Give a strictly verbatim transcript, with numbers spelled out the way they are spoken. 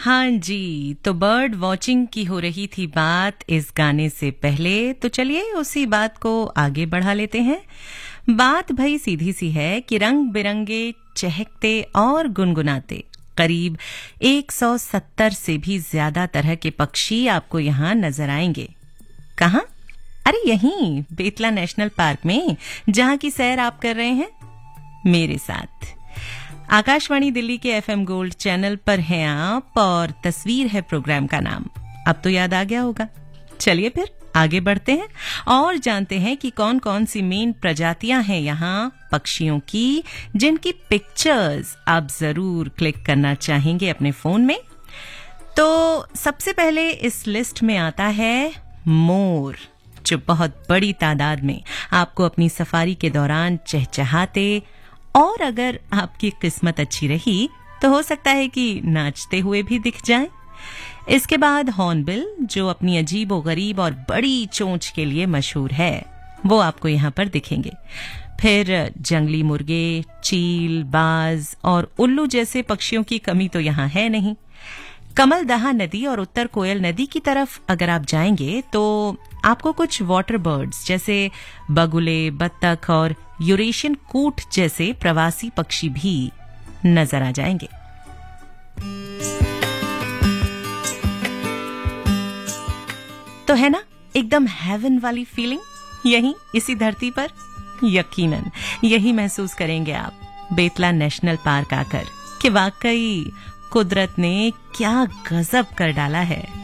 हाँ जी, तो bird watching की हो रही थी बात इस गाने से पहले, तो चलिए उसी बात को आगे बढ़ा लेते हैं। बात भई सीधी सी है कि रंग बिरंगे चहकते और गुनगुनाते करीब एक सौ सत्तर से भी ज्यादा तरह के पक्षी आपको यहाँ नजर आएंगे। कहाँ? अरे यहीं बेतला नेशनल पार्क में, जहाँ की सैर आप कर रहे हैं मेरे साथ। आकाशवाणी दिल्ली के एफएम गोल्ड चैनल पर हैं आप और तस्वीर है प्रोग्राम का नाम। अब तो याद आ गया होगा। चलिए फिर आगे बढ़ते हैं और जानते हैं कि कौन कौन सी मेन प्रजातियां हैं यहाँ पक्षियों की, जिनकी पिक्चर्स आप जरूर क्लिक करना चाहेंगे अपने फोन में। तो सबसे पहले इस लिस्ट में आता है मोर, जो बहुत बड़ी तादाद में आपको अपनी सफारी के दौरान चहचहाते और अगर आपकी किस्मत अच्छी रही तो हो सकता है कि नाचते हुए भी दिख जाएं। इसके बाद हॉर्नबिल, जो अपनी अजीबोगरीब और बड़ी चोंच के लिए मशहूर है, वो आपको यहाँ पर दिखेंगे। फिर जंगली मुर्गे, चील, बाज और उल्लू जैसे पक्षियों की कमी तो यहाँ है नहीं। कमलदहा नदी और उत्तर कोयल नदी की तरफ अगर आप जाएंगे तो आपको कुछ वाटर बर्ड्स जैसे बगुले, बत्तख और यूरेशियन कूट जैसे प्रवासी पक्षी भी नजर आ जाएंगे। तो है ना एकदम हेवन वाली फीलिंग यहीं इसी धरती पर? यकीनन यही महसूस करेंगे आप बेतला नेशनल पार्क आकर कि वाकई कुदरत ने क्या गजब कर डाला है।